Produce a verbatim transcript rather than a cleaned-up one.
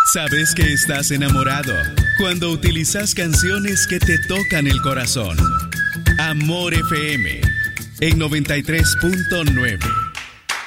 Sabes que estás enamorado cuando utilizas canciones que te tocan el corazón. Amor F M en noventa y tres punto nueve.